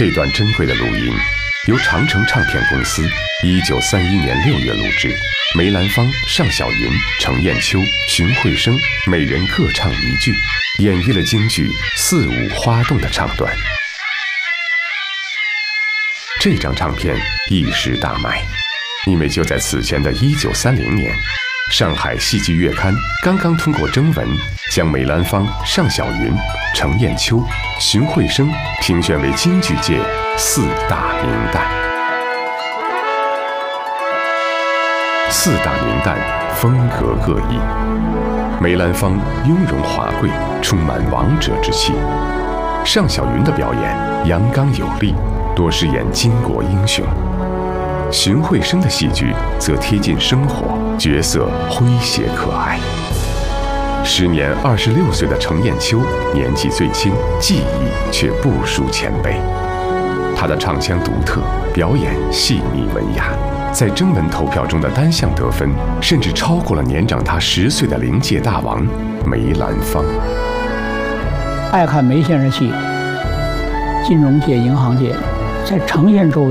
这段珍贵的录音由长城唱片公司1931年6月录制，梅兰芳、尚小云、程砚秋、荀慧生每人各唱一句，演绎了京剧四五花动的唱段。这张唱片一时大卖，因为就在此前的1930年，上海戏剧月刊刚刚通过征文，将梅兰芳、尚小云、程砚秋、荀慧生评选为京剧界4大名旦。4大名旦风格各异，梅兰芳雍容华贵，充满王者之气；尚小云的表演阳刚有力，多饰演巾帼英雄；荀慧生的戏剧则贴近生活，角色诙谐可爱。时年26岁的程砚秋年纪最轻，技艺却不输前辈。他的唱腔独特，表演细腻文雅，在征文投票中的单项得分甚至超过了年长他10岁的灵界大王梅兰芳。 爱看梅先生戏，金融界、银行界，在程砚周围